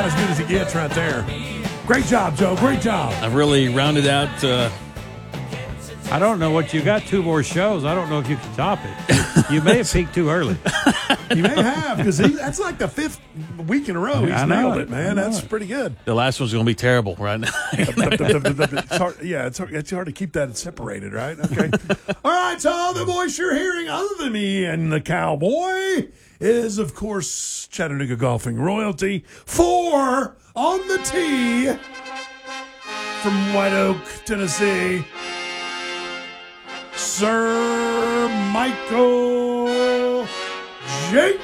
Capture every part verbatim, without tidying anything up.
about as good as it gets right there. Great job, Joe. Great job. I've really rounded out. Uh, I don't know what you got. Two more shows. I don't know if you can top it. You may have peaked too early. You may have, because that's like the fifth week in a row. He's I know nailed it. it, man. That's it. pretty good. the last one's going to be terrible right now. It's hard, yeah, it's hard, it's hard to keep that separated, right? Okay. All right, so the voice you're hearing, other than me and the cowboy, is, of course, Chattanooga golfing royalty. Four on the tee from White Oak, Tennessee, Sir Michael Jenkins.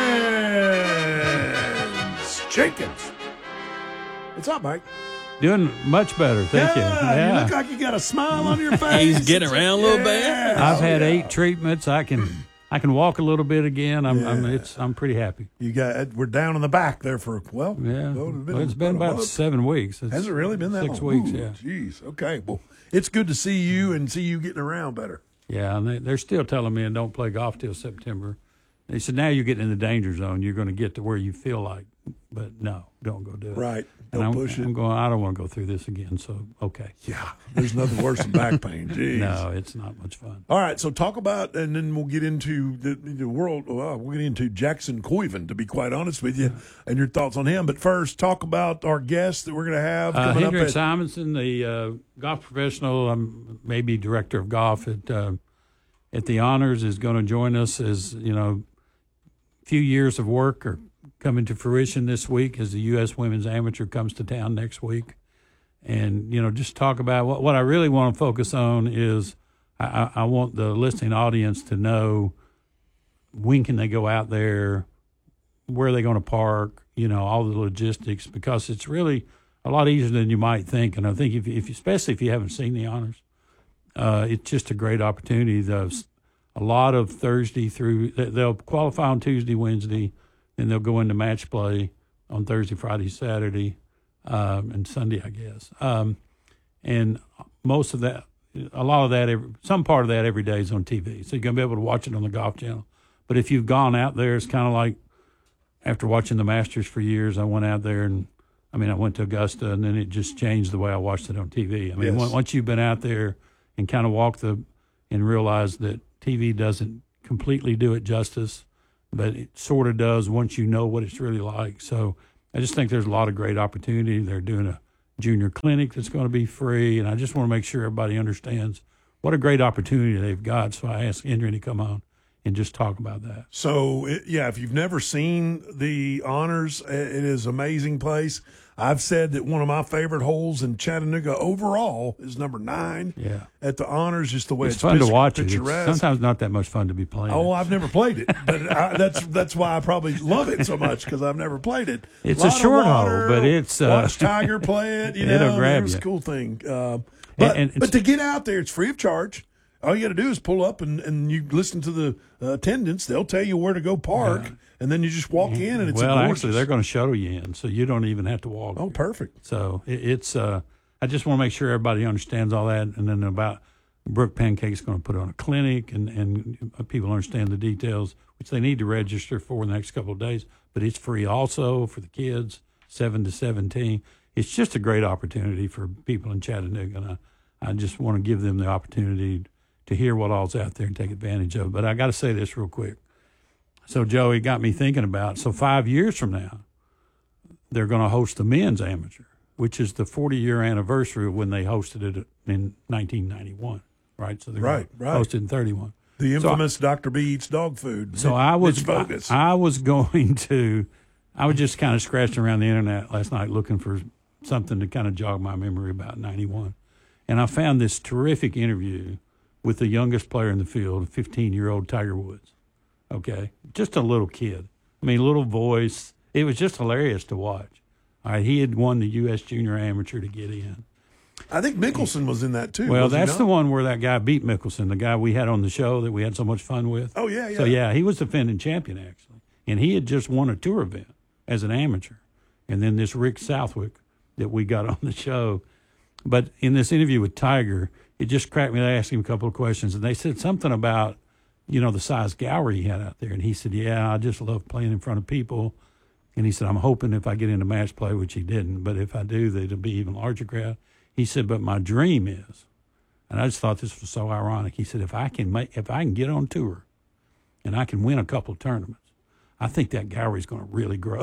Jenkins. What's up, Mike? Doing much better, thank yeah, you. Yeah, you look like you got a smile on your face. He's getting around a little bit. Yeah. I've had Oh, yeah. eight treatments. I can, I can walk a little bit again. I'm, I'm, Yeah. it's, I'm pretty happy. You got. We're down in the back there for well. Yeah, well, well, it's been about month. seven weeks. It's Has it really been that six long? weeks? Ooh, Yeah, Jeez. Okay. Well, it's good to see you and see you getting around better. yeah. And they, they're still telling me, don't play golf till September. They said now you're getting in the danger zone. You're going to get to where you feel like, but no, don't go do it. Right. And Don't I'm, push it. I'm going. I don't want to go through this again. So okay. Yeah. There's nothing worse than back pain. Jeez. No, it's not much fun. All right, so talk about, and then we'll get into the, the world. Well, we'll get into Jackson Coyven, to be quite honest with you, and your thoughts on him. But first, talk about our guest that we're going to have Uh, coming Hendrik up. At, Simonson, the uh, golf professional, um, maybe director of golf at uh, at the Honors, is going to join us. As you know, a few years of work are coming to fruition this week as the U S Women's Amateur comes to town next week. And, you know, just talk about what, what I really want to focus on is I, I want the listening audience to know when can they go out there, where are they going to park, you know, all the logistics, because it's really a lot easier than you might think. And I think if, if especially if you haven't seen the Honors, uh, it's just a great opportunity. There's a lot of Thursday through, they'll qualify on Tuesday, Wednesday, then they'll go into match play on Thursday, Friday, Saturday, um, and Sunday, I guess. Um, and most of that, a lot of that, every, some part of that every day is on T V. So you're going to be able to watch it on the Golf Channel. But if you've gone out there, it's kind of like after watching the Masters for years, I went out there and, I mean, I went to Augusta, and then it just changed the way I watched it on T V. I mean, Yes. once you've been out there and kind of walked the, and realized that T V doesn't completely do it justice, but it sort of does once you know what it's really like. So I just think there's a lot of great opportunity. They're doing a junior clinic that's going to be free, and I just want to make sure everybody understands what a great opportunity they've got. So I asked Henry to come on and just talk about that. So, it, yeah, if you've never seen the Honors, it is an amazing place. I've said that one of my favorite holes in Chattanooga overall is number nine. Yeah. At the Honors, just the way It's, it's, fun to picture- watch it. It's picturesque. sometimes not that much fun to be playing. Oh, it. I've never played it, but I, that's that's why I probably love it so much, because I've never played it. It's Lot a of short hole, water, but it's, uh, watch Tiger play it. You know, it'll grab it's you. a cool thing. Uh, but and but to get out there, it's free of charge. All you got to do is pull up and, and you listen to the uh, attendants. They'll tell you where to go park, Yeah. and then you just walk in, and it's well, gorgeous. actually, they're going to shuttle you in, so you don't even have to walk. Oh, perfect. So it, it's. Uh, I just want to make sure everybody understands all that, and then about Brooke Pancake's going to put on a clinic, and and people understand the details, which they need to register for in the next couple of days. But it's free also for the kids, seven to seventeen. It's just a great opportunity for people in Chattanooga, and I, I just want to give them the opportunity to hear what all's out there and take advantage of it. But I got to say this real quick. So, Joey, got me thinking about, so five years from now, they're going to host the men's amateur, which is the forty-year anniversary of when they hosted it in nineteen ninety-one, right? So they're Right, gonna right. host it in thirty-one. The infamous Doctor B eats dog food. So I was Mitch Bogus. I, I was going to, I was just kind of scratching around the internet last night looking for something to kind of jog my memory about ninety-one. And I found this terrific interview with the youngest player in the field, fifteen-year-old Tiger Woods. Okay, just a little kid. I mean, little voice. It was just hilarious to watch. All right, he had won the U S Junior Amateur to get in. I think Mickelson was in that too. Well, was he that's not? the one where that guy beat Mickelson, the guy we had on the show that we had so much fun with. Oh, yeah, yeah. So, yeah, he was defending champion, actually. And he had just won a tour event as an amateur. And then this Rick Southwick that we got on the show. But in this interview with Tiger, it just cracked me. They asked him a couple of questions, and they said something about, you know, the size gallery he had out there. And he said, yeah, I just love playing in front of people. And he said, I'm hoping if I get into match play, which he didn't, but if I do, that it'll be even larger crowd. He said, but my dream is, and I just thought this was so ironic. He said, if I can make, if I can get on tour and I can win a couple of tournaments, I think that gallery's going to really grow.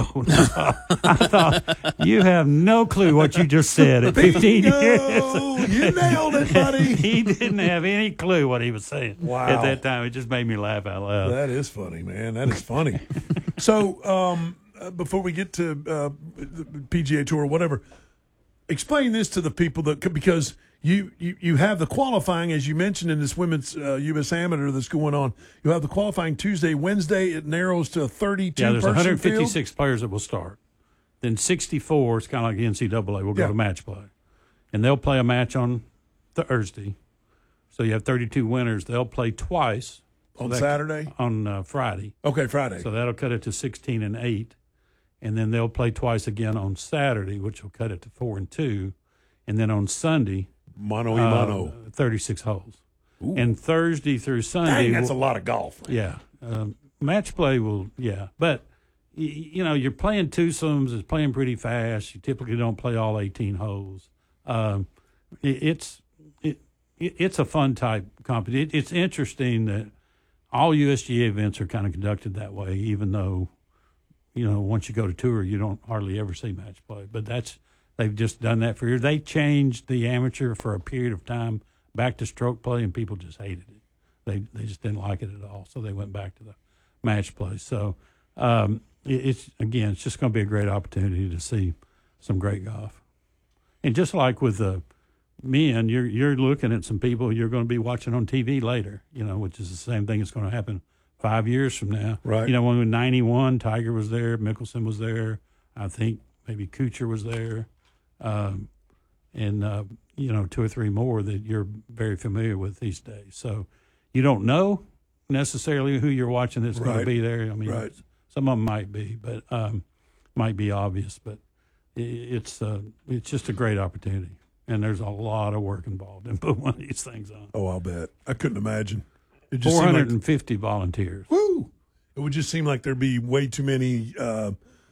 I thought, you have no clue what you just said at fifteen Bingo! years. You nailed it, buddy. He didn't have any clue what he was saying Wow. at that time. It just made me laugh out loud. That is funny, man. That is funny. So, um, uh, before we get to uh, the P G A Tour or whatever, explain this to the people that because you, you, you have the qualifying, as you mentioned, in this women's uh, U S Amateur that's going on. You have the qualifying Tuesday, Wednesday. It narrows to a thirty-two Yeah, there's person one hundred fifty-six field. players that will start. Then sixty-four, it's kind of like the N C double A, will go Yeah. to match play. And they'll play a match on Thursday. So you have thirty-two winners. They'll play twice. So On that- Saturday? On uh, Friday. Okay, Friday. So that'll cut it to sixteen and eight. And then they'll play twice again on Saturday, which will cut it to four and two. And then on Sunday, Mano y mano. uh, thirty-six holes. And Thursday through Sunday. Dang, that's a will- lot of golf. Yeah. Um, match play will, yeah. But, y- you know, you're playing twosomes. It's playing pretty fast. You typically don't play all eighteen holes. Um, it, it's it, it it's a fun type competition. It, it's interesting that all U S G A events are kind of conducted that way, even though, you know, once you go to tour, you don't hardly ever see match play. But that's they've just done that for years. They changed the amateur for a period of time back to stroke play, and people just hated it. They they just didn't like it at all, so they went back to the match play. So um, it, it's again, it's just going to be a great opportunity to see some great golf. And just like with the men, you're you're looking at some people you're going to be watching on T V later, you know, which is the same thing that's going to happen five years from now. Right. You know, when in ninety-one, Tiger was there, Mickelson was there, I think maybe Kuchar was there, um, and uh, you know, two or three more that you're very familiar with these days. So you don't know necessarily who you're watching that's going Right. to be there. I mean, Right. some of them might be, but um, might be obvious, but i- it's uh, it's just a great opportunity. And there's a lot of work involved in putting one of these things on. Oh, I'll bet. I couldn't imagine. It just Four seemed hundred like, and fifty volunteers. woo! It would just seem like there'd be way too many uh,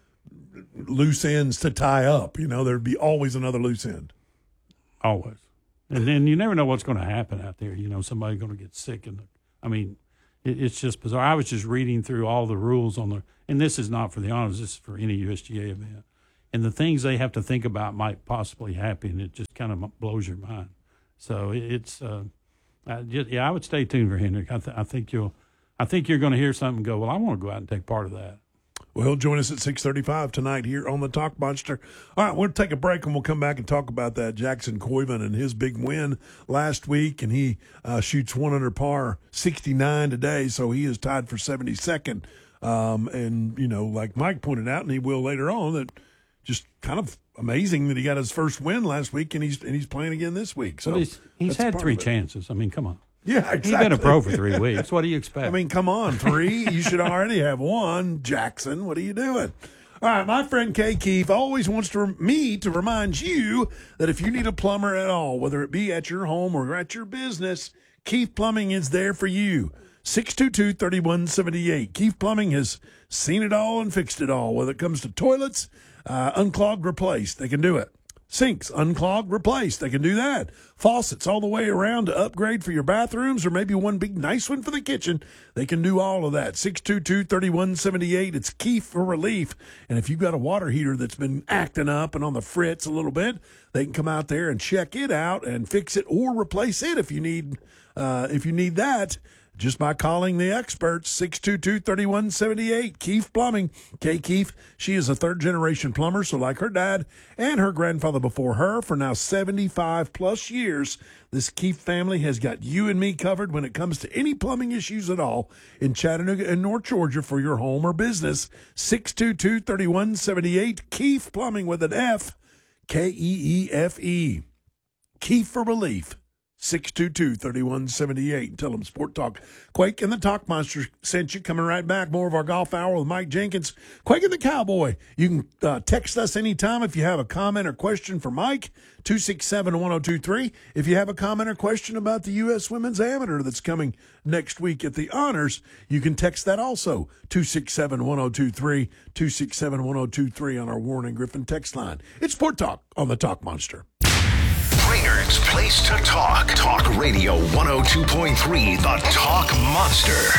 loose ends to tie up. You know, there'd be always another loose end. Always. And then you never know what's going to happen out there. You know, somebody's going to get sick. And I mean, it, it's just bizarre. I was just reading through all the rules on the, and this is not for the honors, this is for any U S G A event. And the things they have to think about might possibly happen. It just kind of blows your mind. So it, it's, uh, I just, yeah, I would stay tuned for Hendrick. I, th- I think you'll, I think you're going to hear something and go, well, I want to go out and take part of that. Well, join us at six thirty-five tonight here on the Talk Monster. All right, we'll take a break and we'll come back and talk about that Jackson Coyvan and his big win last week. And he uh, shoots one under par sixty-nine today, so he is tied for seventy-second. Um, and, you know, like Mike pointed out, and he will later on, that just kind of amazing that he got his first win last week, and he's and he's playing again this week. So Well, he's he's that's had part three of it. chances. I mean, come on. Yeah, He's exactly. been a pro for three weeks. What do you expect? I mean, come on, three. You should already have one. Jackson, what are you doing? All right, my friend Kay Keefe always wants to me to remind you that if you need a plumber at all, whether it be at your home or at your business, Keefe Plumbing is there for you. six two two, three one seven eight. Keefe Plumbing has seen it all and fixed it all. Whether it comes to toilets, uh, unclogged, replaced, they can do it. Sinks, unclogged, replaced. They can do that. Faucets all the way around to upgrade for your bathrooms or maybe one big nice one for the kitchen. They can do all of that. six two two, three one seven eight. It's Keefe for relief. And if you've got a water heater that's been acting up and on the fritz a little bit, they can come out there and check it out and fix it or replace it if you need, uh, if you need that. Just by calling the experts, six two two, three one seven eight, Keefe Plumbing. Kay Keefe, she is a third-generation plumber, so like her dad and her grandfather before her, for now seventy-five plus years, this Keefe family has got you and me covered when it comes to any plumbing issues at all in Chattanooga and North Georgia for your home or business. six two two, three one seven eight, Keefe Plumbing with an F, K E E F E. Keefe for relief. six two two, three one seven eight. Tell them Sport Talk Quake and the Talk Monster sent you. Coming right back. More of our golf hour with Mike Jenkins. Quake and the Cowboy. You can uh, text us anytime if you have a comment or question for Mike. two six seven, one oh two three. If you have a comment or question about the U S Women's Amateur that's coming next week at the Honors, you can text that also. two six seven, one oh two three. two six seven, one oh two three on our Warren and Griffin text line. It's Sport Talk on the Talk Monster. Brainerd's place to talk. Talk Radio one oh two point three, the Talk Monster.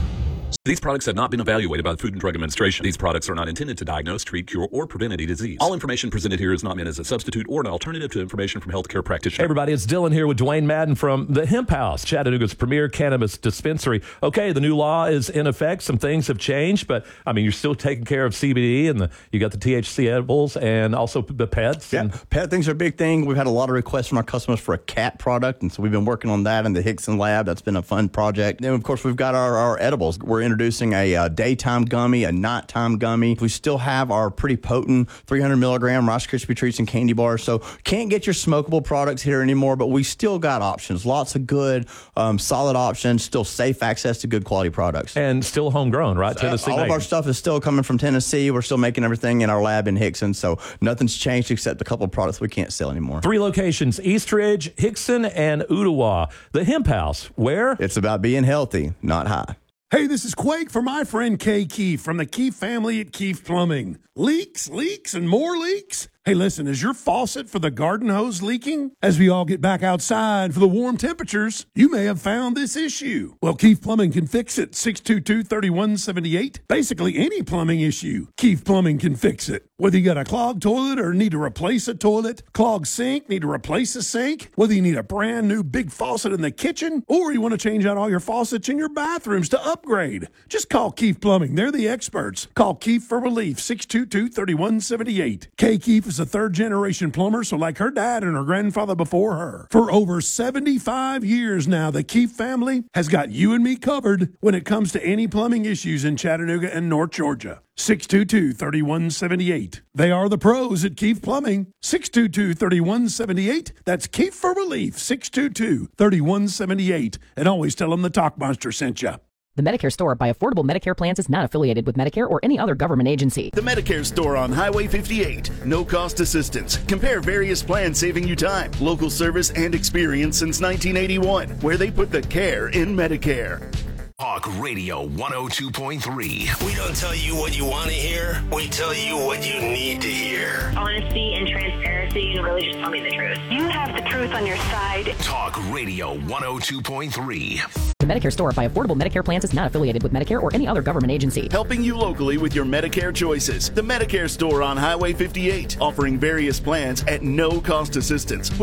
These products have not been evaluated by the Food and Drug Administration. These products are not intended to diagnose, treat, cure, or prevent any disease. All information presented here is not meant as a substitute or an alternative to information from healthcare practitioners. Hey everybody, it's Dylan here with Dwayne Madden from the Hemp House, Chattanooga's premier cannabis dispensary. Okay, the new law is in effect. Some things have changed, but I mean, you're still taking care of C B D, and the, you got the T H C edibles and also the pets. Yeah, and pet things are a big thing. We've had a lot of requests from our customers for a cat product, and so we've been working on that in the Hickson lab. That's been a fun project. Then, of course, we've got our, our edibles. We're introducing a uh, daytime gummy, a nighttime gummy. We still have our pretty potent three hundred milligram Rice Krispie treats and candy bars. So can't get your smokable products here anymore, but we still got options. Lots of good, um, solid options. Still safe access to good quality products. and still homegrown, right? Uh, Tennessee all of made. our stuff is still coming from Tennessee. We're still making everything in our lab in Hickson, so nothing's changed except a couple of products we can't sell anymore. Three locations: Eastridge, Hickson, and Ottawa. The Hemp House, where? It's about being healthy, not high. Hey, this is Quake for my friend Kay Keefe from the Keefe family at Keefe Plumbing. Leaks, leaks, and more leaks? Hey, listen, is your faucet for the garden hose leaking? As we all get back outside for the warm temperatures, you may have found this issue. Well, Keefe Plumbing can fix it. six two two, three one seven eight. Basically, any plumbing issue, Keefe Plumbing can fix it. Whether you got a clogged toilet or need to replace a toilet, clogged sink, need to replace a sink, whether you need a brand new big faucet in the kitchen, or you want to change out all your faucets in your bathrooms to upgrade, just call Keefe Plumbing. They're the experts. Call Keefe for relief, six two two, three one seven eight. Kay Keefe is a third-generation plumber, so like her dad and her grandfather before her. For over seventy-five years now, the Keefe family has got you and me covered when it comes to any plumbing issues in Chattanooga and North Georgia. six two two, three one seven eight. They are the pros at Keefe Plumbing. six two two, three one seven eight. That's Keefe for relief, six two two, three one seven eight. And always tell them the Talk Monster sent you. The Medicare Store by Affordable Medicare Plans is not affiliated with Medicare or any other government agency. The Medicare Store on Highway fifty-eight. No cost assistance. Compare various plans saving you time, local service, and experience since nineteen eighty-one, where they put the care in Medicare. Talk Radio one oh two point three. We don't tell you what you want to hear. We tell you what you need to hear. Honesty and transparency, and really just tell me the truth. You have the truth on your side. Talk Radio one oh two point three. The Medicare Store by Affordable Medicare Plans is not affiliated with Medicare or any other government agency. Helping you locally with your Medicare choices. The Medicare Store on Highway fifty-eight, offering various plans at no cost assistance.